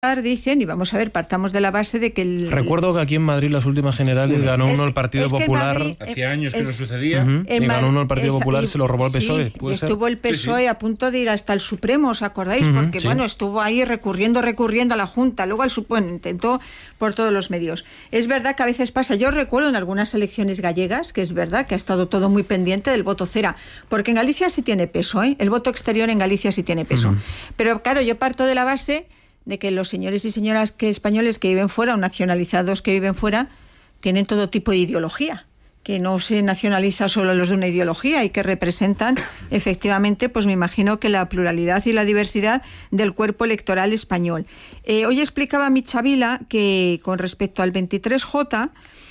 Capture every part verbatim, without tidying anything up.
dicen, y vamos a ver, partamos de la base de que el... Recuerdo que aquí en Madrid las últimas generales bueno, ganó uno el Partido Popular. Madrid, hacía años que es, no sucedía. Uh-huh, y ganó uno el Partido es, Popular, y, se lo robó el P S O E. Sí, y estuvo el P S O E sí, sí. a punto de ir hasta el Supremo, ¿os acordáis? Uh-huh, Porque, sí. bueno, estuvo ahí recurriendo, recurriendo a la Junta, luego al Supremo, intentó por todos los medios. Es verdad que a veces pasa, yo recuerdo en algunas elecciones gallegas, que es verdad que ha estado todo muy pendiente del voto cera, porque en Galicia sí tiene peso, ¿eh? El voto exterior en Galicia sí tiene peso. Uh-huh. Pero, claro, yo parto de la base de que los señores y señoras que españoles que viven fuera o nacionalizados que viven fuera tienen todo tipo de ideología, que no se nacionaliza solo los de una ideología y que representan efectivamente, pues me imagino que la pluralidad y la diversidad del cuerpo electoral español. Eh, hoy explicaba Michavila que con respecto al veintitrés J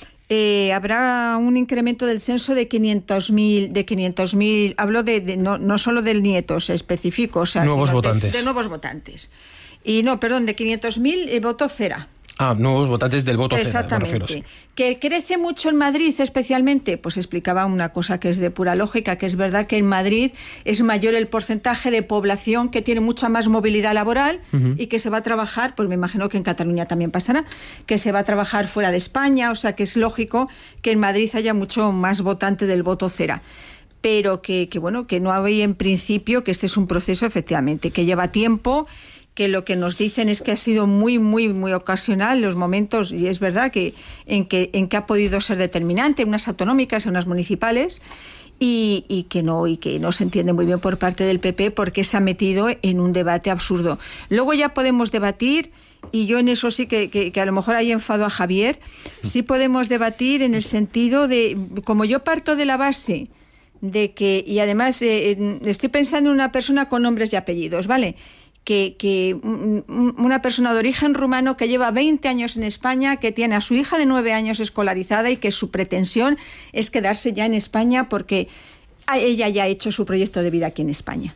eh, habrá un incremento del censo de quinientos mil, de quinientos mil, hablo de, de no, no solo del nieto, se especifico, o sea, nuevos sino votantes. De, de nuevos votantes. Y no, perdón, de quinientos mil eh, voto cera. Ah, nuevos votantes del voto cera. Exactamente. ¿Que crece mucho en Madrid especialmente? Pues explicaba una cosa que es de pura lógica, que es verdad que en Madrid es mayor el porcentaje de población que tiene mucha más movilidad laboral uh-huh. y que se va a trabajar, pues me imagino que en Cataluña también pasará, que se va a trabajar fuera de España, o sea que es lógico que en Madrid haya mucho más votante del voto cera. Pero que, que bueno, que no hay en principio, que este es un proceso efectivamente, que lleva tiempo, que lo que nos dicen es que ha sido muy, muy, muy ocasional los momentos, y es verdad que en que, en que ha podido ser determinante, unas autonómicas, unas municipales, y, y que no, y que no se entiende muy bien por parte del P P porque se ha metido en un debate absurdo. Luego ya podemos debatir, y yo en eso sí que, que, que a lo mejor hay enfado a Javier, sí podemos debatir en el sentido de, como yo parto de la base de que, y además eh, estoy pensando en una persona con nombres y apellidos, ¿vale?, Que, que una persona de origen rumano que lleva veinte años en España, que tiene a su hija de nueve años escolarizada y que su pretensión es quedarse ya en España porque ella ya ha hecho su proyecto de vida aquí en España.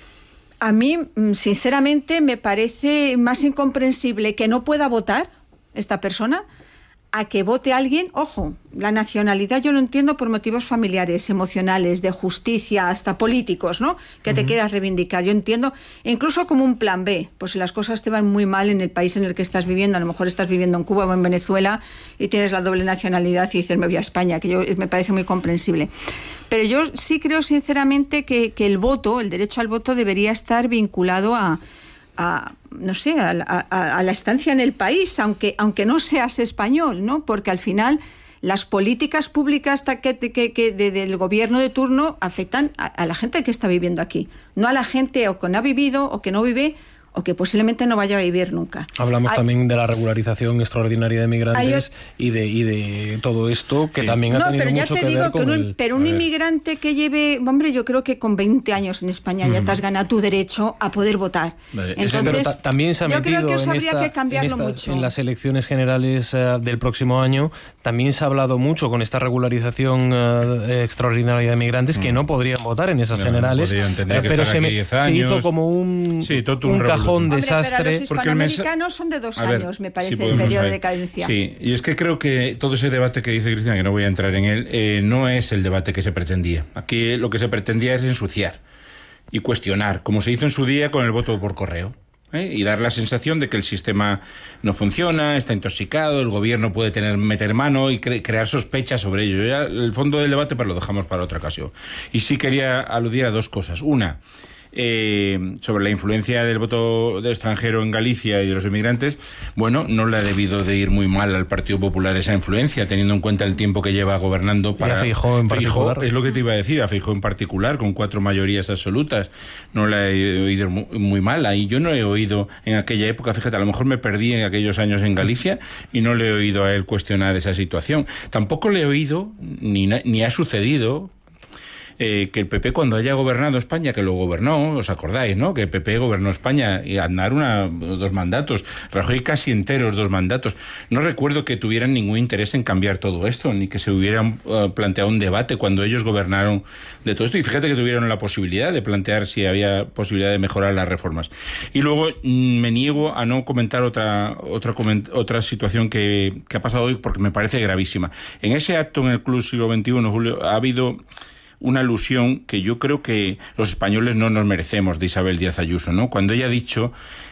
A mí, sinceramente, me parece más incomprensible que no pueda votar esta persona a que vote alguien. Ojo, la nacionalidad yo lo entiendo por motivos familiares, emocionales, de justicia, hasta políticos, ¿no? Que te uh-huh. quieras reivindicar. Yo entiendo, incluso como un plan B, pues si las cosas te van muy mal en el país en el que estás viviendo, a lo mejor estás viviendo en Cuba o en Venezuela y tienes la doble nacionalidad y dices me voy a España, que yo me parece muy comprensible. Pero yo sí creo sinceramente que, que el voto, el derecho al voto debería estar vinculado a A, no sé, a, a, a la estancia en el país, aunque, aunque no seas español, ¿no? Porque al final las políticas públicas que, que, que de, del gobierno de turno afectan a, a la gente que está viviendo aquí, no a la gente o que no ha vivido o que no vive o que posiblemente no vaya a vivir nunca. Hablamos hay, también de la regularización extraordinaria de migrantes hay, y de y de todo esto que sí. también no, ha tenido mucho que ver digo con que un, el... Pero un inmigrante que lleve, hombre, yo creo que con veinte años en España mm. ya te has ganado tu derecho a poder votar. Vale. Entonces, pero ta- también se ha yo creo metido que eso en, habría esta, que cambiarlo en, esta, mucho. en las elecciones generales uh, del próximo año, también se ha hablado mucho con esta regularización uh, extraordinaria de migrantes mm. que no podrían votar en esas no, generales, no uh, pero se, me, se hizo como un, sí, un, un cajón de desastre. Los hispanoamericanos son de dos ver, años, me parece, si el periodo ver. de decadencia. Sí, y es que creo que todo ese debate que dice Cristina, que no voy a entrar en él, eh, no es el debate que se pretendía. Aquí lo que se pretendía es ensuciar y cuestionar, como se hizo en su día con el voto por correo. ¿eh? Y dar la sensación de que el sistema no funciona, está intoxicado, el gobierno puede tener meter mano y cre- crear sospechas sobre ello. Ya el fondo del debate pues lo dejamos para otra ocasión. Y sí quería aludir a dos cosas. Una, Eh, sobre la influencia del voto de extranjero en Galicia y de los inmigrantes. Bueno, no le ha debido de ir muy mal al Partido Popular esa influencia, teniendo en cuenta el tiempo que lleva gobernando para... Y a Feijóo en particular. Feijóo, es lo que te iba a decir, a Feijóo en particular, con cuatro mayorías absolutas. No le ha oído muy mal. Ahí yo no he oído en aquella época, fíjate, a lo mejor me perdí en aquellos años en Galicia y no le he oído a él cuestionar esa situación. Tampoco le he oído, ni, ni ha sucedido... Eh, que el P P cuando haya gobernado España, que lo gobernó, os acordáis, ¿no? Que el P P gobernó España y Aznar una, dos mandatos, Rajoy casi enteros dos mandatos. No recuerdo que tuvieran ningún interés en cambiar todo esto, ni que se hubieran uh, planteado un debate cuando ellos gobernaron de todo esto. Y fíjate que tuvieron la posibilidad de plantear si había posibilidad de mejorar las reformas. Y luego mm, me niego a no comentar otra otra coment- otra situación que, que ha pasado hoy porque me parece gravísima. En ese acto en el Club Siglo veintiuno, Julio, ha habido una alusión que yo creo que los españoles no nos merecemos de Isabel Díaz Ayuso, ¿no? Cuando ella ha dicho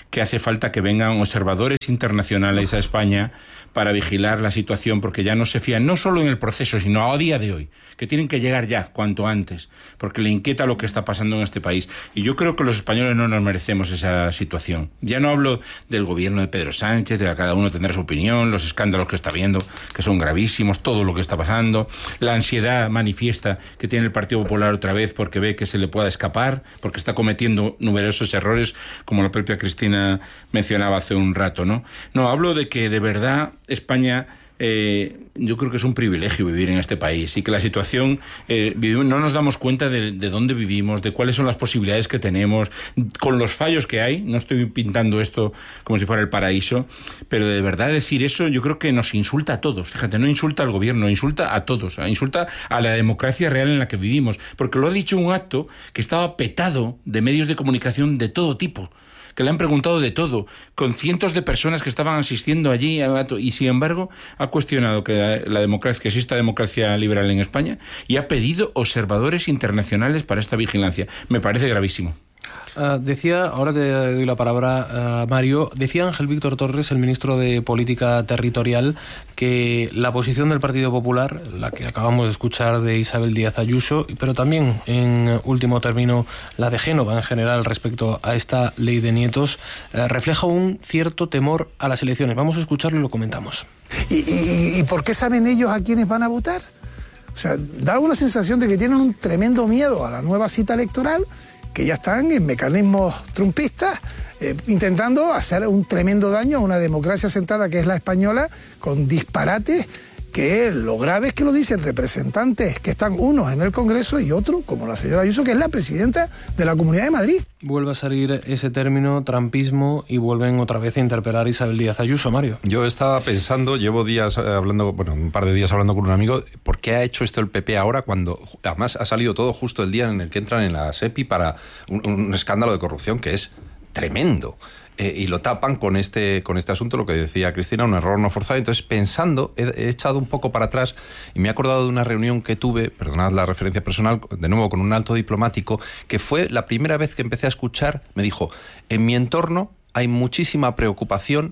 que hace falta que vengan observadores internacionales a España para vigilar la situación, porque ya no se fían, no solo en el proceso, sino a día de hoy, que tienen que llegar ya, cuanto antes, porque le inquieta lo que está pasando en este país. Y yo creo que los españoles no nos merecemos esa situación. Ya no hablo del gobierno de Pedro Sánchez, de que cada uno tendrá su opinión, los escándalos que está viendo, que son gravísimos, todo lo que está pasando, la ansiedad manifiesta que tiene el Partido Popular otra vez porque ve que se le pueda escapar, porque está cometiendo numerosos errores, como la propia Cristina mencionaba hace un rato, ¿no? No, hablo de que de verdad España, eh, yo creo que es un privilegio vivir en este país y que la situación, eh, no nos damos cuenta de, de dónde vivimos, de cuáles son las posibilidades que tenemos, con los fallos que hay. No estoy pintando esto como si fuera el paraíso, pero de verdad decir eso yo creo que nos insulta a todos. Fíjate, no insulta al gobierno, insulta a todos, insulta a la democracia real en la que vivimos, porque lo ha dicho en un acto que estaba petado de medios de comunicación de todo tipo, que le han preguntado de todo, con cientos de personas que estaban asistiendo allí, y sin embargo ha cuestionado que la democracia, que exista democracia liberal en España, y ha pedido observadores internacionales para esta vigilancia. Me parece gravísimo. Uh, decía, ahora te doy la palabra, uh, Mario, decía Ángel Víctor Torres, el ministro de Política Territorial, que la posición del Partido Popular, la que acabamos de escuchar de Isabel Díaz Ayuso, pero también en último término la de Génova en general respecto a esta ley de nietos, uh, refleja un cierto temor a las elecciones. Vamos a escucharlo y lo comentamos. ¿Y, y, y por qué saben ellos a quiénes van a votar? O sea, da una sensación de que tienen un tremendo miedo a la nueva cita electoral, que ya están en mecanismos trumpistas, eh, intentando hacer un tremendo daño a una democracia sentada que es la española, con disparates que lo grave es que lo dicen representantes que están unos en el Congreso y otros, como la señora Ayuso, que es la presidenta de la Comunidad de Madrid. Vuelve a salir ese término, trampismo, y vuelven otra vez a interpelar a Isabel Díaz Ayuso, Mario. Yo estaba pensando, llevo días hablando, bueno, un par de días hablando con un amigo, ¿por qué ha hecho esto el P P ahora cuando, además ha salido todo justo el día en el que entran en la SEPI para un, un escándalo de corrupción que es tremendo? Eh, y lo tapan con este, con este asunto, lo que decía Cristina, un error no forzado. Entonces, pensando, he, he echado un poco para atrás y me he acordado de una reunión que tuve, perdonad la referencia personal, de nuevo con un alto diplomático, que fue la primera vez que empecé a escuchar. Me dijo, en mi entorno hay muchísima preocupación,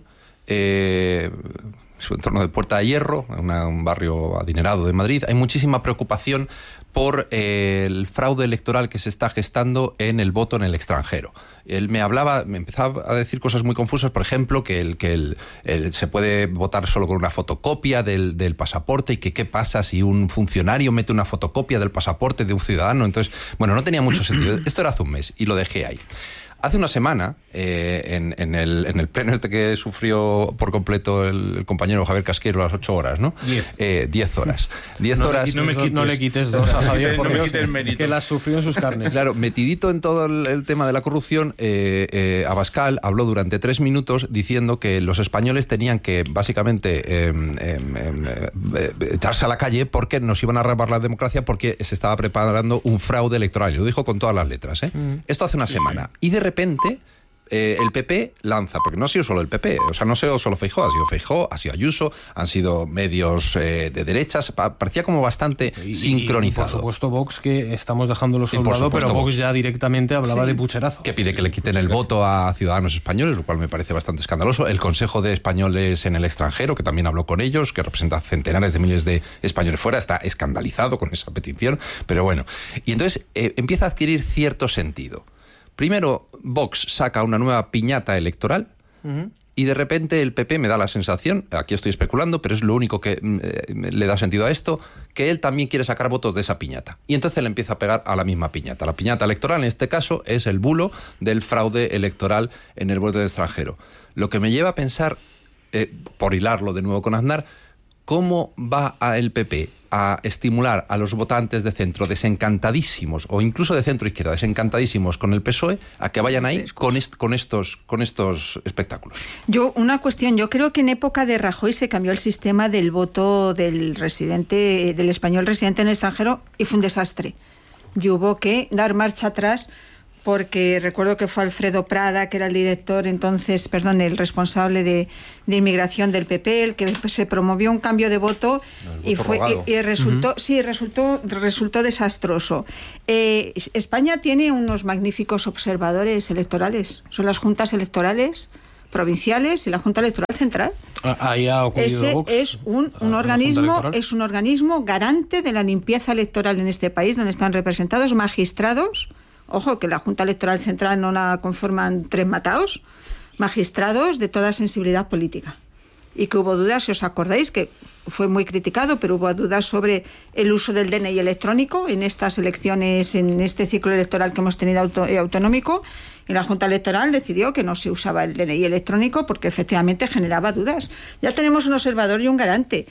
eh, su entorno de Puerta de Hierro, una, un barrio adinerado de Madrid, hay muchísima preocupación por eh, el fraude electoral que se está gestando en el voto en el extranjero. Él me hablaba, me empezaba a decir cosas muy confusas, por ejemplo, que, el, que el, el, se puede votar solo con una fotocopia del, del pasaporte, y que qué pasa si un funcionario mete una fotocopia del pasaporte de un ciudadano. Entonces, bueno, no tenía mucho sentido. Esto era hace un mes y lo dejé ahí. Hace una semana, eh, en, en, el, en el pleno este que sufrió por completo el, el compañero Javier Casquero, las ocho horas, ¿no? Diez. Eh, diez horas. Diez no, horas. No, me quites, no le quites dos a Javier, por no Dios, me quites mérito. Que las sufrió en sus carnes. Claro, metidito en todo el, el tema de la corrupción, eh, eh, Abascal habló durante tres minutos diciendo que los españoles tenían que, básicamente, eh, eh, eh, eh, echarse a la calle porque nos iban a robar la democracia, porque se estaba preparando un fraude electoral. Y lo dijo con todas las letras, ¿eh? Mm. Esto hace una semana. Y de repente... Eh, el P P lanza, porque no ha sido solo el P P, o sea, no ha sido solo Feijóo, ha sido Feijóo, ha sido Ayuso, han sido medios eh, de derechas, pa parecía como bastante y, sincronizado. Y por supuesto Vox, que estamos dejándolo soldado, pero Vox, Vox ya directamente hablaba sí. de pucherazo. Que pide que le quiten el voto a ciudadanos españoles, lo cual me parece bastante escandaloso. El Consejo de Españoles en el extranjero, que también habló con ellos, que representa centenares de miles de españoles fuera, está escandalizado con esa petición, pero bueno. Y entonces eh, empieza a adquirir cierto sentido. Primero, Vox saca una nueva piñata electoral uh-huh. y de repente el P P me da la sensación, aquí estoy especulando, pero es lo único que eh, le da sentido a esto, que él también quiere sacar votos de esa piñata. Y entonces le empieza a pegar a la misma piñata. La piñata electoral, en este caso, es el bulo del fraude electoral en el voto extranjero. Lo que me lleva a pensar, eh, por hilarlo de nuevo con Aznar, ¿cómo va a el P P a estimular a los votantes de centro desencantadísimos, o incluso de centro izquierda desencantadísimos con el P S O E, a que vayan ahí con, est con, estos, con estos espectáculos? Yo, una cuestión, yo creo que en época de Rajoy se cambió el sistema del voto del residente, del español residente en el extranjero, y fue un desastre. Y hubo que dar marcha atrás porque recuerdo que fue Alfredo Prada, que era el director entonces, perdón, el responsable de, de inmigración del P P, el que se promovió un cambio de voto, voto y fue y, y resultó, uh-huh. sí, resultó, resultó desastroso. Eh, España tiene unos magníficos observadores electorales, son las juntas electorales provinciales y la Junta Electoral Central. Ahí ha ocurrido Ese Vox, es un, un organismo, es un organismo garante de la limpieza electoral en este país, donde están representados magistrados. Ojo, que la Junta Electoral Central no la conforman tres mataos, magistrados de toda sensibilidad política. Y que hubo dudas, si os acordáis, que fue muy criticado, pero hubo dudas sobre el uso del D N I electrónico en estas elecciones, en este ciclo electoral que hemos tenido auto, eh, autonómico, y la Junta Electoral decidió que no se usaba el D N I electrónico porque efectivamente generaba dudas. Ya tenemos un observador y un garante.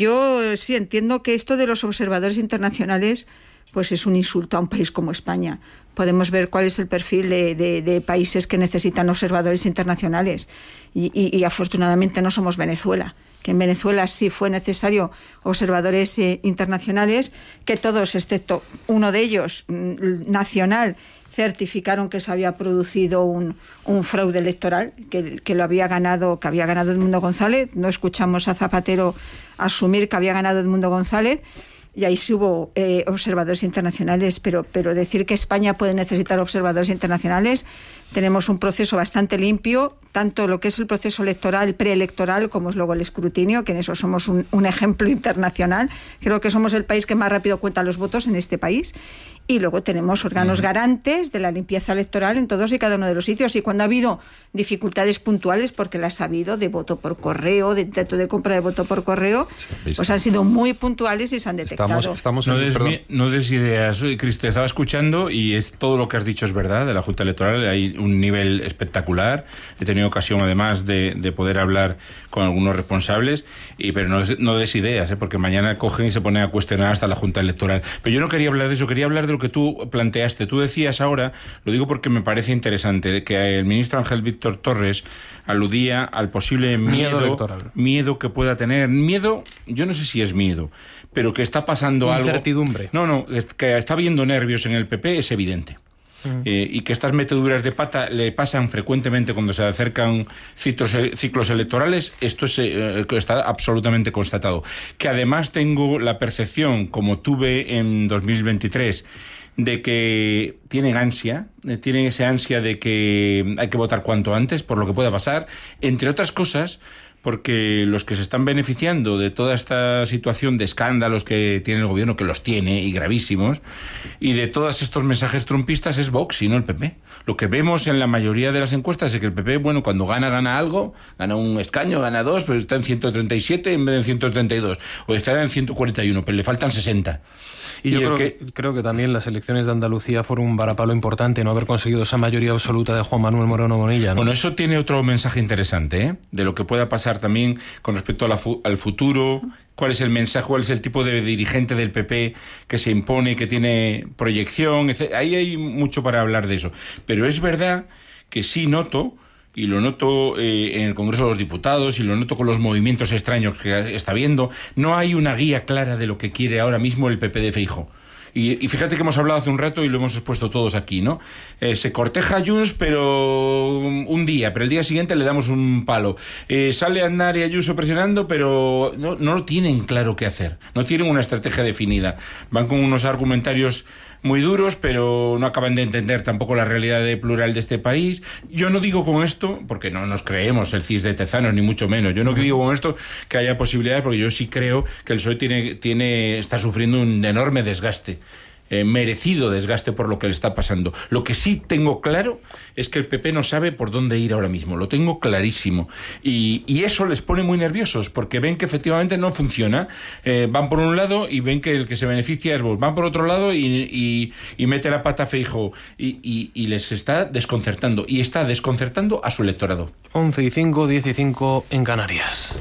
Yo sí entiendo que esto de los observadores internacionales pues es un insulto a un país como España. Podemos ver cuál es el perfil de, de, de países que necesitan observadores internacionales y, y, y afortunadamente no somos Venezuela, que en Venezuela sí fue necesario observadores eh, internacionales, que todos, excepto uno de ellos, nacional, certificaron que se había producido un, un fraude electoral, que, que lo había ganado, que había ganado Edmundo González. No escuchamos a Zapatero asumir que había ganado Edmundo González. Y ahí sí hubo eh, observadores internacionales, pero, pero decir que España puede necesitar observadores internacionales, tenemos un proceso bastante limpio, tanto lo que es el proceso electoral, preelectoral, como es luego el escrutinio, que en eso somos un, un ejemplo internacional. Creo que somos el país que más rápido cuenta los votos en este país. Y luego tenemos órganos garantes de la limpieza electoral en todos y cada uno de los sitios. Y cuando ha habido dificultades puntuales, porque las ha habido, de voto por correo, de intento de compra de voto por correo, sí, pues han sido muy puntuales y se han detectado. Estamos, estamos no, en, des, no des ideas, Cris, te estaba escuchando y es todo lo que has dicho es verdad de la Junta Electoral. Hay un nivel espectacular. He tenido ocasión además de, de poder hablar con algunos responsables, y pero no, no des ideas, ¿eh? Porque mañana cogen y se ponen a cuestionar hasta la Junta Electoral. Pero yo no quería hablar de eso, quería hablar de lo que tú planteaste. Tú decías ahora, lo digo porque me parece interesante, que el ministro Ángel Víctor Torres aludía al posible miedo, miedo, miedo que pueda tener. Miedo, yo no sé si es miedo, pero que está pasando algo. Incertidumbre. No, no, que está habiendo nervios en el P P es evidente. Mm. Eh, y que estas meteduras de pata le pasan frecuentemente cuando se acercan ciclos, ciclos electorales, esto es, eh, está absolutamente constatado. Que además tengo la percepción, como tuve en dos mil veintitrés, de que tienen ansia, eh, tienen esa ansia de que hay que votar cuanto antes por lo que pueda pasar, entre otras cosas, porque los que se están beneficiando de toda esta situación de escándalos que tiene el gobierno, que los tiene, y gravísimos, y de todos estos mensajes trumpistas es Vox y no el P P. Lo que vemos en la mayoría de las encuestas es que el P P, bueno, cuando gana, gana algo, gana un escaño, gana dos, pero está en ciento treinta y siete en vez de en ciento treinta y dos, o está en ciento cuarenta y uno, pero le faltan sesenta. Y, y yo creo que, creo que también las elecciones de Andalucía fueron un varapalo importante, no haber conseguido esa mayoría absoluta de Juan Manuel Moreno Bonilla, ¿no? Bueno, eso tiene otro mensaje interesante, ¿eh? De lo que pueda pasar también con respecto a la fu- al futuro, cuál es el mensaje, cuál es el tipo de dirigente del P P que se impone, que tiene proyección, etcétera. Ahí hay mucho para hablar de eso. Pero es verdad que sí noto, y lo noto eh, en el Congreso de los Diputados, y lo noto con los movimientos extraños que está viendo, no hay una guía clara de lo que quiere ahora mismo el P P de Feijóo. Y, y fíjate que hemos hablado hace un rato y lo hemos expuesto todos aquí, ¿no? Eh, se corteja a Junts, pero un día, pero el día siguiente le damos un palo. Eh, sale Aznar y Ayuso presionando, pero no, no lo tienen claro qué hacer. No tienen una estrategia definida. Van con unos argumentarios muy duros, pero no acaban de entender tampoco la realidad de plural de este país. Yo no digo con esto, porque no nos creemos el C I S de Tezanos, ni mucho menos. Yo no digo con esto que haya posibilidades, porque yo sí creo que el P S O E tiene, tiene, está sufriendo un enorme desgaste. Eh, merecido desgaste por lo que le está pasando. Lo que sí tengo claro es que el P P no sabe por dónde ir ahora mismo, lo tengo clarísimo, y, y eso les pone muy nerviosos, porque ven que efectivamente no funciona. Eh, van por un lado y ven que el que se beneficia es Vox, van por otro lado y, y, y mete la pata Feijóo, y, y, y les está desconcertando, y está desconcertando a su electorado. once y cinco, diez y cinco en Canarias.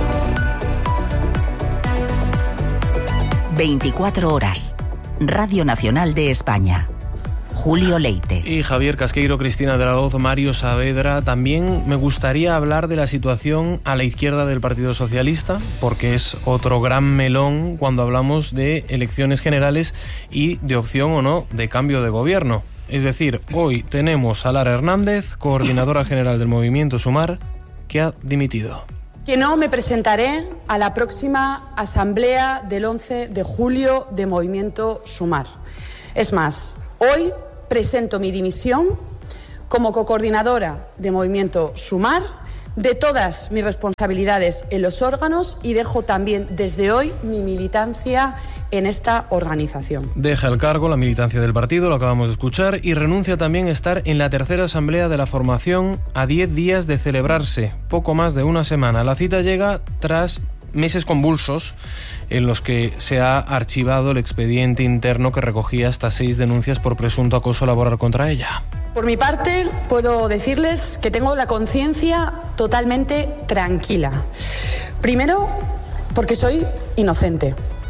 veinticuatro horas. Radio Nacional de España. Julio Leite. Y Javier Casqueiro, Cristina de la Hoz, Mario Saavedra. También me gustaría hablar de la situación a la izquierda del Partido Socialista, porque es otro gran melón cuando hablamos de elecciones generales y de opción o no de cambio de gobierno. Es decir, hoy tenemos a Lara Hernández, coordinadora general del movimiento Sumar, que ha dimitido. Que no me presentaré a la próxima asamblea del once de julio de Movimiento Sumar. Es más, hoy presento mi dimisión como cocoordinadora de Movimiento Sumar de todas mis responsabilidades en los órganos y dejo también desde hoy mi militancia en esta organización. Deja el cargo, la militancia del partido, lo acabamos de escuchar, y renuncia también a estar en la tercera asamblea de la formación a diez días de celebrarse, poco más de una semana. La cita llega tras meses convulsos en los que se ha archivado el expediente interno que recogía hasta seis denuncias por presunto acoso laboral contra ella. Por mi parte, puedo decirles que tengo la conciencia totalmente tranquila. Primero, porque soy inocente.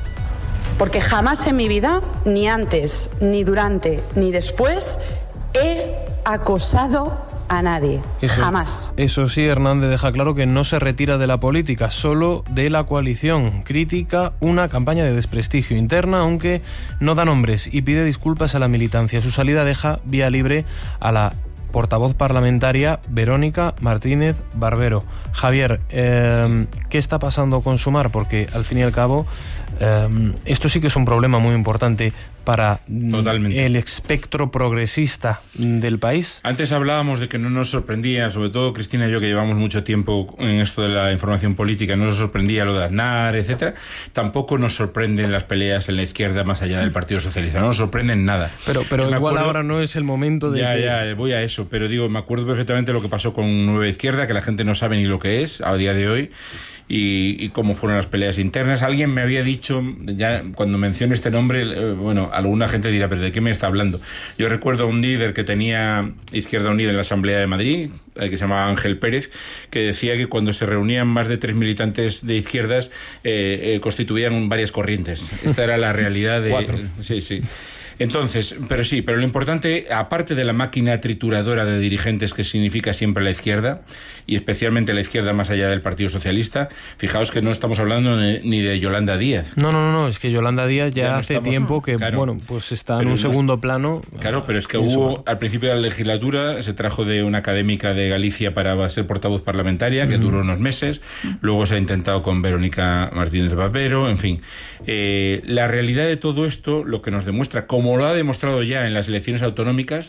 Porque jamás en mi vida, ni antes, ni durante, ni después, he acosado a nadie. Eso, jamás. Eso sí, Hernández deja claro que no se retira de la política, solo de la coalición. Critica una campaña de desprestigio interna, aunque no da nombres, y pide disculpas a la militancia. Su salida deja vía libre a la portavoz parlamentaria Verónica Martínez Barbero. Javier, eh, ¿qué está pasando con Sumar? Porque al fin y al cabo eh, esto sí que es un problema muy importante para Totalmente. el espectro progresista del país. Antes hablábamos de que no nos sorprendía, sobre todo Cristina y yo, que llevamos mucho tiempo en esto de la información política, no nos sorprendía lo de Aznar, etcétera. Tampoco nos sorprenden las peleas en la izquierda más allá del Partido Socialista, no nos sorprenden nada. Pero, pero igual acuerdo, ahora no es el momento de... Ya, que... ya, voy a eso, pero digo, me acuerdo perfectamente lo que pasó con Nueva Izquierda, que la gente no sabe ni lo que es a día de hoy. Y, y cómo fueron las peleas internas. Alguien me había dicho, ya cuando menciono este nombre, eh, bueno, alguna gente dirá, pero ¿de qué me está hablando? Yo recuerdo a un líder que tenía Izquierda Unida en la Asamblea de Madrid, eh, que se llamaba Ángel Pérez, que decía que cuando se reunían más de tres militantes de izquierdas, eh, eh, constituían varias corrientes. Esta era la realidad de... Cuatro. Sí, sí. Entonces, pero sí, pero lo importante, aparte de la máquina trituradora de dirigentes que significa siempre la izquierda, y especialmente la izquierda más allá del Partido Socialista, fijaos que no estamos hablando ni de Yolanda Díaz. No, no, no, es que Yolanda Díaz ya, ya no hace estamos, tiempo que, claro, bueno, pues está en un segundo plano. Claro, pero es que hubo, al principio de la legislatura, se trajo de una académica de Galicia para ser portavoz parlamentaria, que uh-huh. duró unos meses, luego se ha intentado con Verónica Martínez Barbero, en fin. Eh, la realidad de todo esto, lo que nos demuestra, como como lo ha demostrado ya en las elecciones autonómicas,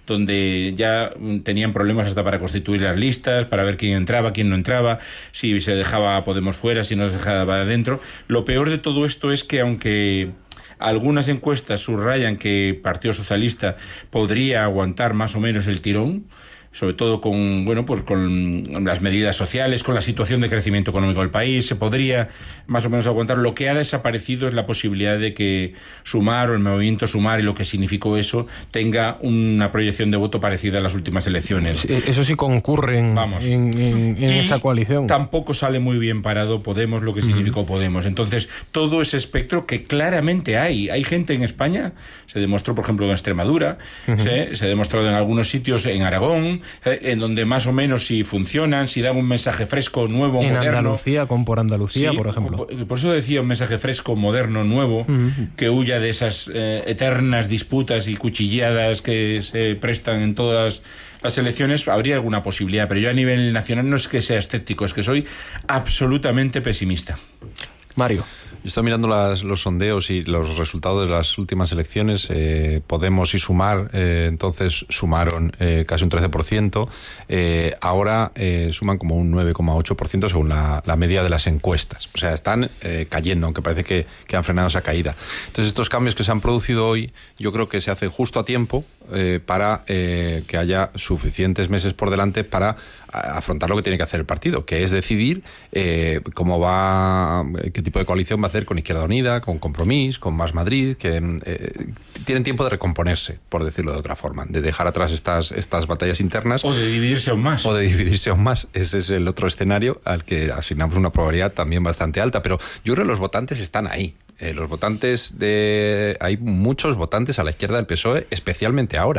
donde ya tenían problemas hasta para constituir las listas, para ver quién entraba, quién no entraba, si se dejaba a Podemos fuera, si no se dejaba adentro. Lo peor de todo esto es que aunque algunas encuestas subrayan que el Partido Socialista podría aguantar más o menos el tirón, sobre todo con, bueno, pues con las medidas sociales, con la situación de crecimiento económico del país, se podría más o menos aguantar. Lo que ha desaparecido es la posibilidad de que Sumar o el movimiento Sumar y lo que significó eso tenga una proyección de voto parecida a las últimas elecciones. Eso sí concurren Vamos. en, en, en esa coalición. Tampoco sale muy bien parado Podemos, lo que significó uh-huh. Podemos. Entonces, todo ese espectro que claramente hay. Hay gente en España, se demostró, por ejemplo, en Extremadura, uh-huh. se, se ha demostrado en algunos sitios en Aragón, en donde más o menos si funcionan, si dan un mensaje fresco, nuevo, en moderno. En Andalucía, con Por Andalucía, sí, por ejemplo. Por, por eso decía un mensaje fresco, moderno, nuevo, uh-huh. que huya de esas eh, eternas disputas y cuchilladas que se prestan en todas las elecciones. Habría alguna posibilidad, pero yo a nivel nacional no es que sea escéptico, es que soy absolutamente pesimista. Mario. Yo estoy mirando las, los sondeos y los resultados de las últimas elecciones. Eh, Podemos y Sumar, eh, entonces sumaron eh, casi un trece por ciento. Eh, ahora eh, suman como un nueve coma ocho por ciento según la, la media de las encuestas. O sea, están eh, cayendo, aunque parece que, que han frenado esa caída. Entonces, estos cambios que se han producido hoy, yo creo que se hacen justo a tiempo eh, para eh, que haya suficientes meses por delante para afrontar lo que tiene que hacer el partido, que es decidir eh, cómo va, qué tipo de coalición va a hacer con Izquierda Unida, con Compromís, con Más Madrid, que eh, tienen tiempo de recomponerse, por decirlo de otra forma, de dejar atrás estas, estas batallas internas. O de dividirse aún más. O de dividirse aún más. Ese es el otro escenario al que asignamos una probabilidad también bastante alta, pero yo creo que los votantes están ahí. Eh, los votantes de... Hay muchos votantes a la izquierda del P S O E, especialmente ahora.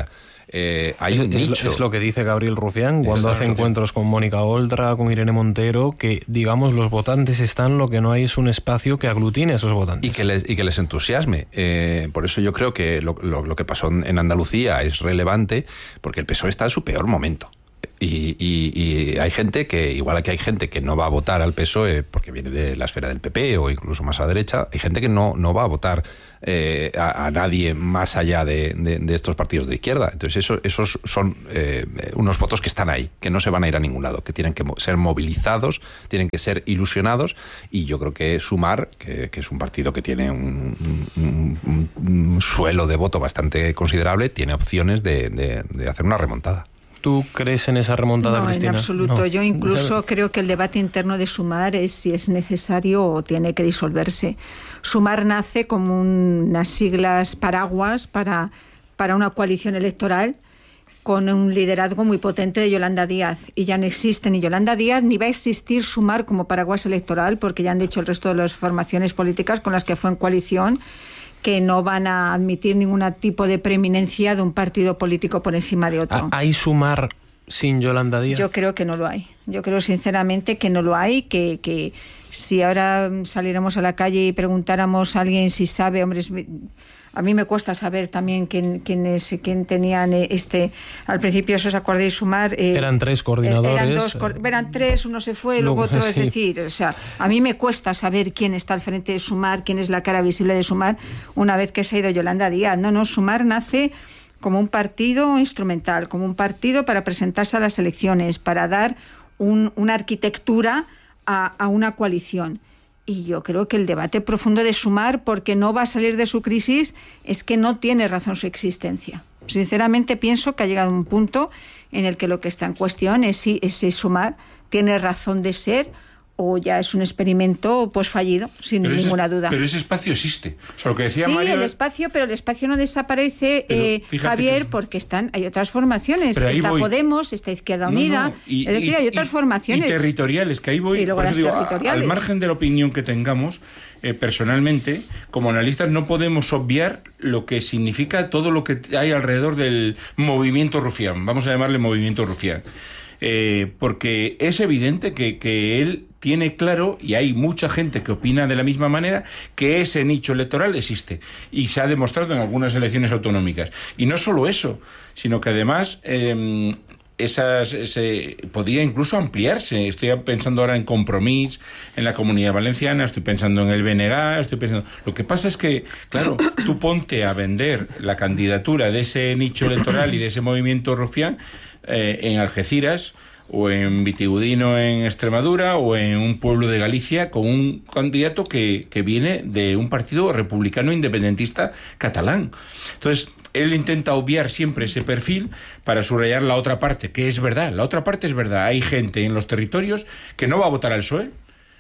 eh, hay es, un es nicho. Lo, es lo que dice Gabriel Rufián cuando Exacto. hace encuentros con Mónica Oltra, con Irene Montero, que, digamos, los votantes están, lo que no hay es un espacio que aglutine a esos votantes. Y que les, y que les entusiasme. Eh, por eso yo creo que lo, lo, lo que pasó en Andalucía es relevante, porque el P S O E está en su peor momento. Y, y, y hay gente que, igual que hay gente que no va a votar al P S O E porque viene de la esfera del P P o incluso más a la derecha, hay gente que no, no va a votar eh, a, a nadie más allá de, de, de estos partidos de izquierda. Entonces eso, esos son eh, unos votos que están ahí, que no se van a ir a ningún lado, que tienen que ser movilizados, tienen que ser ilusionados, y yo creo que Sumar, que, que es un partido que tiene un, un, un, un suelo de voto bastante considerable, tiene opciones de, de, de hacer una remontada. ¿Tú crees en esa remontada, no, Cristina? En absoluto. No. Yo incluso creo que el debate interno de Sumar es si es necesario o tiene que disolverse. Sumar nace como unas siglas paraguas para, para una coalición electoral con un liderazgo muy potente de Yolanda Díaz. Y ya no existe ni Yolanda Díaz, ni va a existir Sumar como paraguas electoral, porque ya han dicho el resto de las formaciones políticas con las que fue en coalición que no van a admitir ningún tipo de preeminencia de un partido político por encima de otro. ¿Hay Sumar sin Yolanda Díaz? Yo creo que no lo hay. Yo creo sinceramente que no lo hay, que, que si ahora saliéramos a la calle y preguntáramos a alguien si sabe, hombre, a mí me cuesta saber también quién, quién, es, quién tenían este, al principio, si os acordáis, Sumar. Eh, eran tres coordinadores. Eran, dos, eran tres, uno se fue, luego, luego otro, sí. Es decir, o sea, a mí me cuesta saber quién está al frente de Sumar, quién es la cara visible de Sumar, una vez que se ha ido Yolanda Díaz. No, no, Sumar nace como un partido instrumental, como un partido para presentarse a las elecciones, para dar un, una arquitectura a, a una coalición. Y yo creo que el debate profundo de Sumar, porque no va a salir de su crisis, es que no tiene razón su existencia. Sinceramente pienso que ha llegado un punto en el que lo que está en cuestión es si ese Sumar tiene razón de ser o ya es un experimento pues fallido, sin pero ninguna ese, duda. Pero ese espacio existe. O sea, lo que decía sí, Mario... el espacio, pero el espacio no desaparece, eh, Javier, que... porque están, hay otras formaciones. Está voy. Podemos, está Izquierda Unida, no, no. Y, es decir, hay otras y, formaciones. Y territoriales, que ahí voy... Y luego las digo, territoriales. Al margen de la opinión que tengamos, eh, personalmente, como analistas, no podemos obviar lo que significa todo lo que hay alrededor del movimiento rufián. Vamos a llamarle movimiento rufián. Eh, porque es evidente que, que él tiene claro, y hay mucha gente que opina de la misma manera, que ese nicho electoral existe y se ha demostrado en algunas elecciones autonómicas. Y no solo eso, sino que además eh, esas se podía incluso ampliarse. Estoy pensando ahora en Compromís, en la Comunidad Valenciana, estoy pensando en el B N G, estoy pensando... Lo que pasa es que, claro, tú ponte a vender la candidatura de ese nicho electoral y de ese movimiento rufián eh, en Algeciras, o en Vitigudino en Extremadura, o en un pueblo de Galicia, con un candidato que, que viene de un partido republicano independentista catalán. Entonces, él intenta obviar siempre ese perfil para subrayar la otra parte, que es verdad, la otra parte es verdad. Hay gente en los territorios que no va a votar al P S O E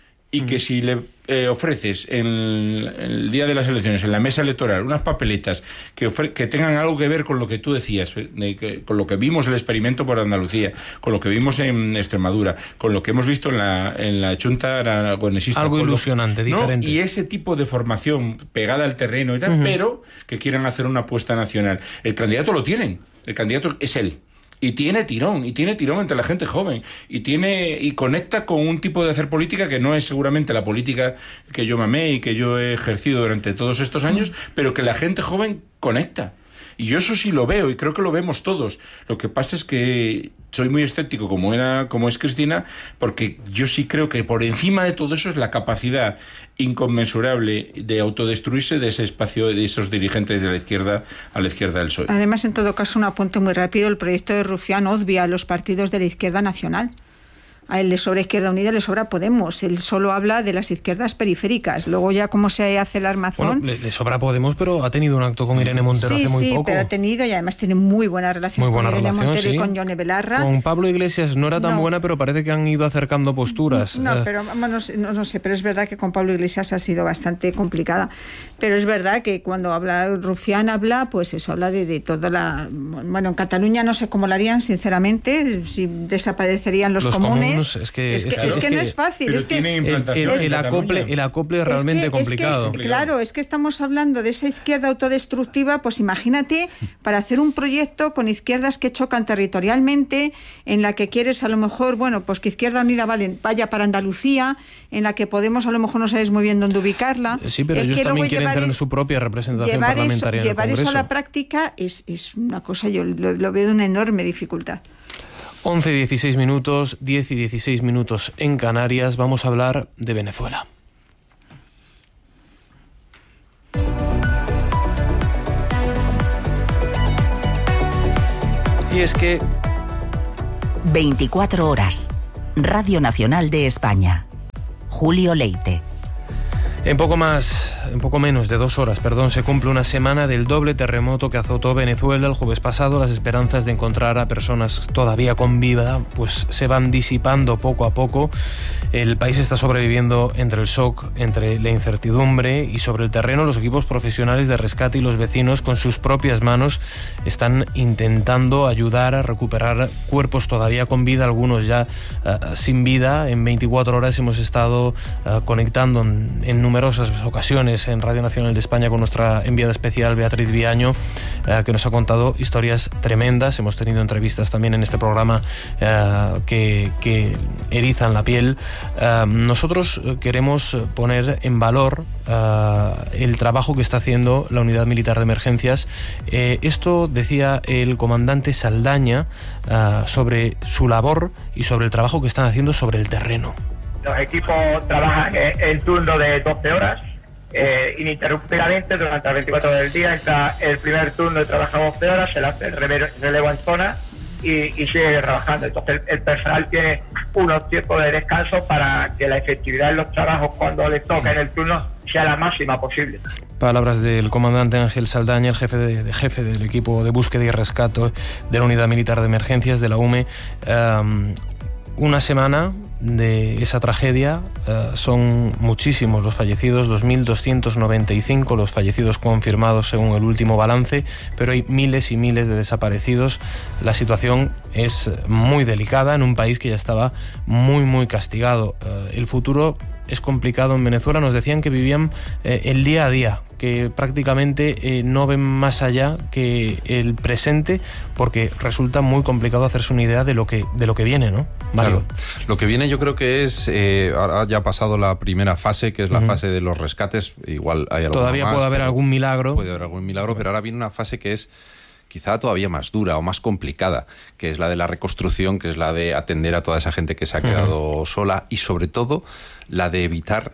y que si le eh, ofreces en el, en el día de las elecciones, en la mesa electoral, unas papeletas que, ofre que tengan algo que ver con lo que tú decías, de que, con lo que vimos el experimento por Andalucía, con lo que vimos en Extremadura, con lo que hemos visto en la, en la Chunta aragonesista. Algo ilusionante, lo, diferente. ¿no? Y ese tipo de formación pegada al terreno y tal, uh-huh. pero que quieran hacer una apuesta nacional. El candidato lo tienen, el candidato es él. Y tiene tirón, y tiene tirón entre la gente joven, y tiene y conecta con un tipo de hacer política que no es seguramente la política que yo mamé y que yo he ejercido durante todos estos años, pero que la gente joven conecta. Y yo eso sí lo veo, y creo que lo vemos todos. Lo que pasa es que soy muy escéptico, como era, como es Cristina, porque yo sí creo que por encima de todo eso es la capacidad inconmensurable de autodestruirse de ese espacio, de esos dirigentes de la izquierda a la izquierda del P S O E. Además, en todo caso, un apunte muy rápido, el proyecto de Rufián obvia a los partidos de la izquierda nacional. A él le sobra Izquierda Unida, le sobra Podemos. Él solo habla de las izquierdas periféricas. Luego ya cómo se hace el armazón... Bueno, le, le sobra Podemos, pero ha tenido un acto con Irene Montero sí, hace muy sí, poco. Sí, pero ha tenido, y además tiene muy buena relación muy buena con Irene relación, Montero sí. y con Yone Belarra. Con Pablo Iglesias no era tan no. buena, pero parece que han ido acercando posturas. No, eh. pero no, no, no sé, pero es verdad que con Pablo Iglesias ha sido bastante complicada. Pero es verdad que cuando habla Rufián habla, pues eso, habla de, de toda la... Bueno, en Cataluña no sé cómo lo harían, sinceramente, si desaparecerían los, los comunes, Sims, es que, es que, es que, es que no es fácil. Es que el, el, el, acople, el acople es realmente es que, complicado. Es que es, claro, es que estamos hablando de esa izquierda autodestructiva, pues imagínate, para hacer un proyecto con izquierdas que chocan territorialmente, en la que quieres a lo mejor, bueno, pues que Izquierda Unida vale, vaya para Andalucía, en la que Podemos a lo mejor no sabes muy bien dónde ubicarla. Sí, pero ellos también quieren tener su propia representación llevar parlamentaria eso, en el Llevar Congreso. eso a la práctica es, es una cosa, yo lo, lo veo de una enorme dificultad. once y dieciséis minutos, diez y dieciséis minutos en Canarias. Vamos a hablar de Venezuela. Y es que... veinticuatro horas. Radio Nacional de España. Julio Leite. En poco más, en poco menos de dos horas, perdón, se cumple una semana del doble terremoto que azotó Venezuela el jueves pasado. Las esperanzas de encontrar a personas todavía con vida pues se van disipando poco a poco. El país está sobreviviendo entre el shock, entre la incertidumbre, y sobre el terreno los equipos profesionales de rescate y los vecinos con sus propias manos están intentando ayudar a recuperar cuerpos todavía con vida, algunos ya uh, sin vida. En veinticuatro horas hemos estado uh, conectando en, en numerosas ocasiones en Radio Nacional de España con nuestra enviada especial Beatriz Viaño, eh, que nos ha contado historias tremendas. Hemos tenido entrevistas también en este programa eh, que, que erizan la piel. Eh, nosotros queremos poner en valor eh, el trabajo que está haciendo la Unidad Militar de Emergencias. Eh, esto decía el comandante Saldaña eh, sobre su labor y sobre el trabajo que están haciendo sobre el terreno. Los equipos trabajan en turno de doce horas, eh, ininterrumpidamente durante las veinticuatro horas del día. Entra el primer turno y trabaja doce horas, se le hace el relevo en zona y, y sigue trabajando. Entonces el, el personal tiene unos tiempos de descanso para que la efectividad de los trabajos cuando les toca en el turno sea la máxima posible. Palabras del comandante Ángel Saldaña, el jefe, de, de jefe del equipo de búsqueda y rescate de la Unidad Militar de Emergencias de la U M E. Um, Una semana de esa tragedia, uh, son muchísimos los fallecidos, dos mil doscientos noventa y cinco los fallecidos confirmados según el último balance, pero hay miles y miles de desaparecidos. La situación es muy delicada en un país que ya estaba muy muy castigado. Uh, el futuro es complicado en Venezuela. Nos decían que vivían eh, el día a día, que prácticamente eh, no ven más allá que el presente, porque resulta muy complicado hacerse una idea de lo que de lo que viene, ¿no, Mario? Claro. Lo que viene yo creo que es, eh, ahora ya ha pasado la primera fase, que es la uh-huh. fase de los rescates. Igual hay algo Todavía más, puede haber algún milagro. Puede haber algún milagro, pero ahora viene una fase que es quizá todavía más dura o más complicada, que es la de la reconstrucción, que es la de atender a toda esa gente que se ha quedado uh-huh. sola, y sobre todo la de evitar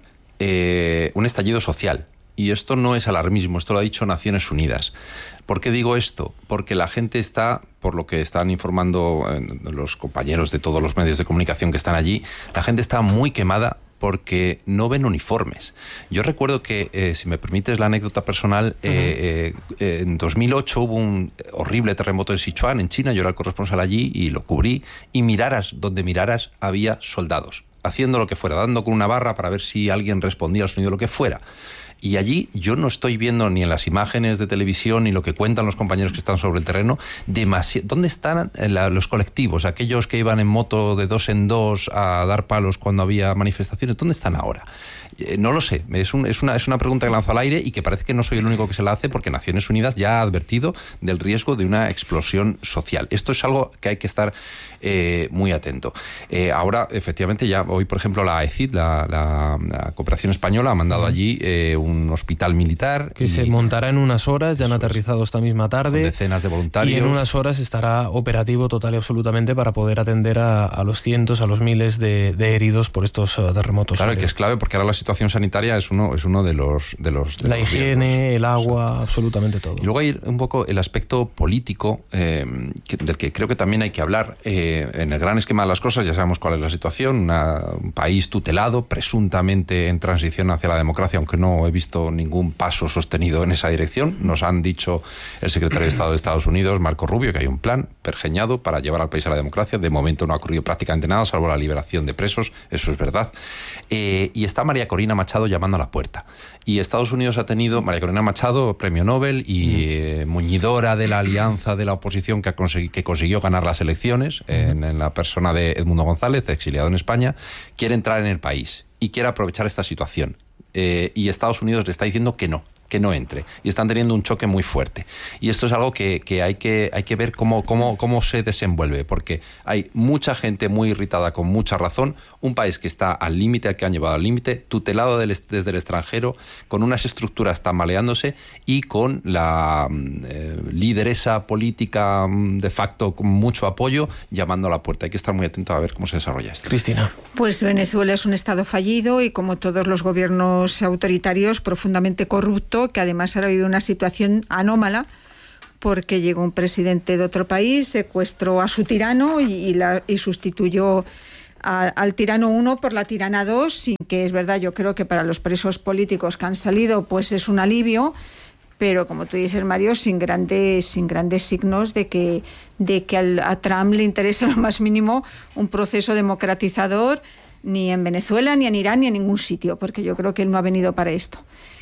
eh, un estallido social. Y esto no es alarmismo, esto lo ha dicho Naciones Unidas. ¿Por qué digo esto? Porque la gente está, por lo que están informando eh, los compañeros de todos los medios de comunicación que están allí, la gente está muy quemada porque no ven uniformes. Yo recuerdo que, eh, si me permites la anécdota personal, uh-huh. eh, eh, en dos mil ocho hubo un horrible terremoto en Sichuan, en China. Yo era el corresponsal allí y lo cubrí, y miraras donde miraras había soldados haciendo lo que fuera, dando con una barra para ver si alguien respondía al sonido, lo que fuera. Y allí yo no estoy viendo ni en las imágenes de televisión ni lo que cuentan los compañeros que están sobre el terreno, demasi- ¿dónde están la, los colectivos? Aquellos que iban en moto de dos en dos a dar palos cuando había manifestaciones, ¿dónde están ahora? Eh, no lo sé, es, un, es, una, es una pregunta que lanzo al aire y que parece que no soy el único que se la hace, porque Naciones Unidas ya ha advertido del riesgo de una explosión social. Esto es algo que hay que estar eh, muy atento. Eh, ahora, efectivamente, ya hoy, por ejemplo, la A E C I D, la, la, la Cooperación Española, ha mandado uh-huh. allí eh, un hospital militar. Que y, se montará en unas horas, ya han aterrizado esta misma tarde. Con decenas de voluntarios. Y en unas horas estará operativo total y absolutamente para poder atender a, a los cientos, a los miles de, de heridos por estos uh, terremotos. Claro, que es clave, porque ahora la situación sanitaria es uno, es uno de los... De los de la los higiene, riesgos. el agua, Exacto. absolutamente todo. Y luego hay un poco el aspecto político, eh, que, del que creo que también hay que hablar. Eh, en el gran esquema de las cosas ya sabemos cuál es la situación. Una, un país tutelado, presuntamente en transición hacia la democracia, aunque no he visto ningún paso sostenido en esa dirección. Nos han dicho el secretario de Estado de Estados Unidos, Marco Rubio, que hay un plan pergeñado para llevar al país a la democracia. De momento no ha ocurrido prácticamente nada, salvo la liberación de presos, eso es verdad. Eh, y está María Corina Machado llamando a la puerta. Y Estados Unidos ha tenido, María Corina Machado, premio Nobel y eh, muñidora de la alianza de la oposición que, ha consegui- que consiguió ganar las elecciones, eh, en, en la persona de Edmundo González, exiliado en España, quiere entrar en el país y quiere aprovechar esta situación. Eh, y Estados Unidos le está diciendo que no, que no entre. Y están teniendo un choque muy fuerte. Y esto es algo que, que, hay, que hay que ver cómo, cómo, cómo se desenvuelve, porque hay mucha gente muy irritada con mucha razón, un país que está al límite, al que han llevado al límite, tutelado del, desde el extranjero, con unas estructuras tambaleándose y con la eh, lideresa política de facto con mucho apoyo llamando a la puerta. Hay que estar muy atento a ver cómo se desarrolla esto. Cristina. Pues Venezuela es un estado fallido y, como todos los gobiernos autoritarios, profundamente corrupto, que además ahora vive una situación anómala porque llegó un presidente de otro país, secuestró a su tirano y, y, la, y sustituyó a, al tirano uno por la tirana dos, sin que, es verdad, yo creo que para los presos políticos que han salido pues es un alivio, pero como tú dices, Mario, sin grandes, sin grandes signos de que, de que al, a Trump le interesa lo más mínimo un proceso democratizador, ni en Venezuela, ni en Irán, ni en ningún sitio, porque yo creo que él no ha venido para esto.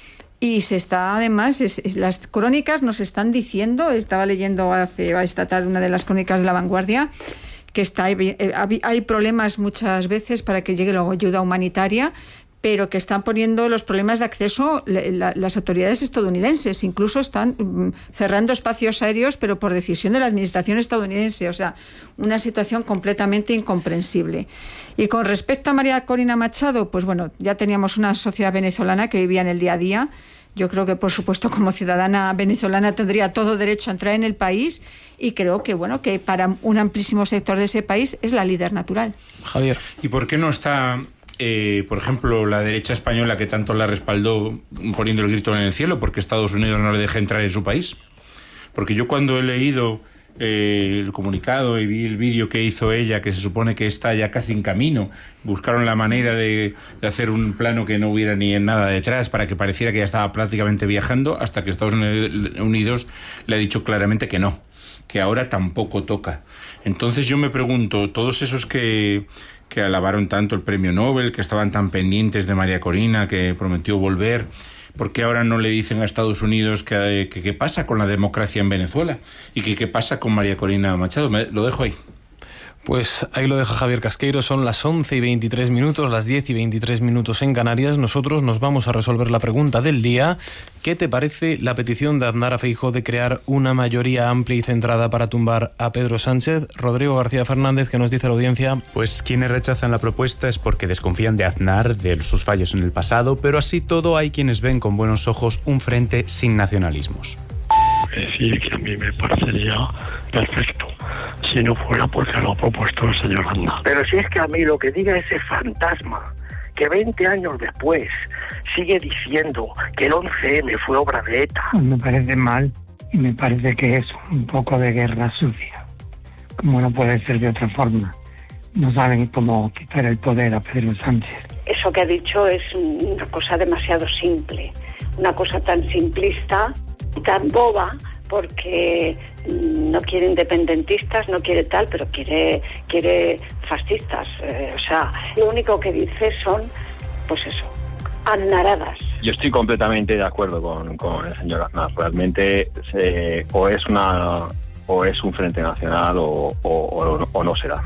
Y se está, además, es, es, las crónicas nos están diciendo, estaba leyendo hace esta tarde una de las crónicas de La Vanguardia, que está, hay, hay problemas muchas veces para que llegue la ayuda humanitaria, pero que están poniendo los problemas de acceso la, las autoridades estadounidenses, incluso están um, cerrando espacios aéreos, pero por decisión de la administración estadounidense, o sea, una situación completamente incomprensible. Y con respecto a María Corina Machado, pues bueno, ya teníamos una sociedad venezolana que vivía en el día a día. Yo creo que, por supuesto, como ciudadana venezolana tendría todo derecho a entrar en el país, y creo que, bueno, que para un amplísimo sector de ese país es la líder natural. Javier. ¿Y por qué no está, eh, por ejemplo, la derecha española, que tanto la respaldó, poniendo el grito en el cielo porque Estados Unidos no le deja entrar en su país? Porque yo, cuando he leído eh, el comunicado y vi el vídeo que hizo ella, que se supone que está ya casi en camino, buscaron la manera de, de hacer un plano que no hubiera ni en nada detrás para que pareciera que ya estaba prácticamente viajando, hasta que Estados Unidos le ha dicho claramente que no, que ahora tampoco toca. Entonces yo me pregunto, todos esos que, que alabaron tanto el premio Nobel, que estaban tan pendientes de María Corina, que prometió volver, ¿por qué ahora no le dicen a Estados Unidos que qué pasa con la democracia en Venezuela? Y que qué pasa con María Corina Machado. Me, lo dejo ahí. Pues ahí lo deja Javier Casqueiro. Son las once y veintitrés minutos, las diez y veintitrés minutos en Canarias. Nosotros nos vamos a resolver la pregunta del día. ¿Qué te parece la petición de Aznar a Feijóo de crear una mayoría amplia y centrada para tumbar a Pedro Sánchez? Rodrigo García Fernández, ¿qué nos dice la audiencia? Pues quienes rechazan la propuesta es porque desconfían de Aznar, de sus fallos en el pasado, pero así todo hay quienes ven con buenos ojos un frente sin nacionalismos. Decir que a mí me parecería perfecto si no fuera porque lo ha propuesto el señor Aznar. Pero si es que a mí lo que diga ese fantasma que veinte años después sigue diciendo que el once eme fue obra de ETA. Me parece mal y me parece que es un poco de guerra sucia, como no puede ser de otra forma. No saben cómo quitar el poder a Pedro Sánchez. Eso que ha dicho es una cosa demasiado simple, una cosa tan simplista, tan boba, porque no quiere independentistas, no quiere tal, pero quiere quiere fascistas. Eh, o sea, lo único que dice son, pues eso, aznaradas. Yo estoy completamente de acuerdo con, con el señor Aznar. Realmente se, o es una o es un frente nacional o, o, o, o no será.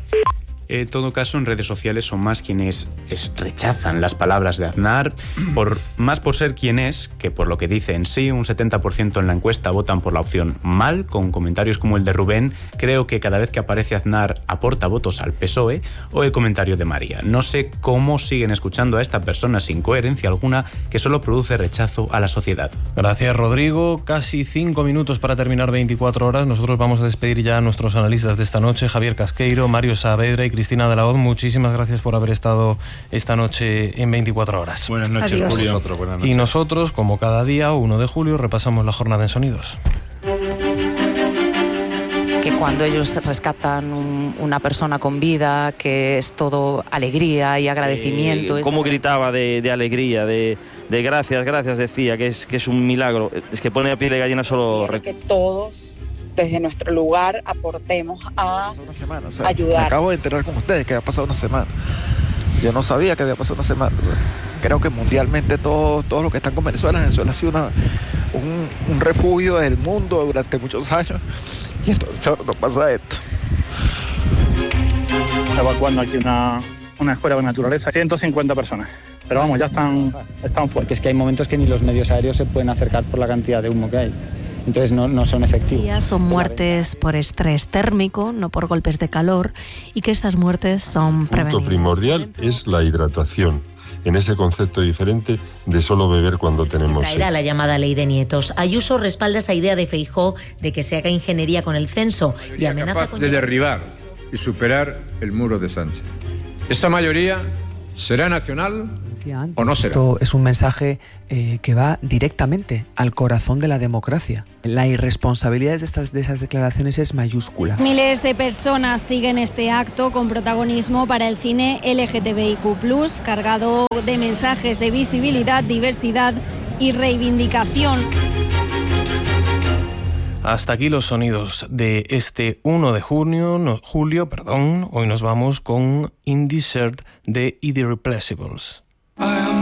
En todo caso, en redes sociales son más quienes es, rechazan las palabras de Aznar, por, más por ser quien es, que por lo que dice en sí. Un setenta por ciento en la encuesta votan por la opción mal, con comentarios como el de Rubén: creo que cada vez que aparece Aznar aporta votos al P S O E, o el comentario de María: no sé cómo siguen escuchando a esta persona sin coherencia alguna, que solo produce rechazo a la sociedad. Gracias, Rodrigo. Casi cinco minutos para terminar veinticuatro horas. Nosotros vamos a despedir ya a nuestros analistas de esta noche, Javier Casqueiro, Mario Saavedra y Cristina de la Hoz. Muchísimas gracias por haber estado esta noche en veinticuatro horas. Buenas noches, Adiós. Julio. Nosotros, buenas noches. Y nosotros, como cada día, uno de julio, repasamos la jornada en sonidos. que cuando ellos rescatan un, una persona con vida, que es todo alegría y agradecimiento. Eh, ¿Cómo es... gritaba de, de alegría, de, de gracias, gracias, decía, que es, que es un milagro? Es que pone a piel de gallina solo... Que todos, desde nuestro lugar, aportemos a semana, o sea, ayudar. Me acabo de enterar con ustedes que había pasado una semana. Yo no sabía que había pasado una semana. Creo que mundialmente todos todo lo que están con Venezuela, Venezuela ha sido una, un, un refugio del mundo durante muchos años. Y entonces ahora no pasa esto. Evacuando aquí una, una escuela de naturaleza, ciento cincuenta personas. Pero vamos, ya están, están fuertes. Es que hay momentos que ni los medios aéreos se pueden acercar por la cantidad de humo que hay. Entonces no, no son efectivos. Son muertes por estrés térmico, no por golpes de calor, y que estas muertes son El prevenibles. punto primordial es la hidratación, en ese concepto diferente de solo beber cuando tenemos sed. Traerá la llamada ley de nietos. Ayuso respalda esa idea de Feijóo de que se haga ingeniería con el censo y amenaza con... de derribar y superar el muro de Sánchez. Esa mayoría será nacional o no será. Esto es un mensaje eh, que va directamente al corazón de la democracia. La irresponsabilidad de, estas, de esas declaraciones es mayúscula. Miles de personas siguen este acto con protagonismo para el cine L G T B I Q plus, cargado de mensajes de visibilidad, diversidad y reivindicación. Hasta aquí los sonidos de este uno de junio, no, julio, perdón. Hoy nos vamos con In Desert de The Irreplaceables.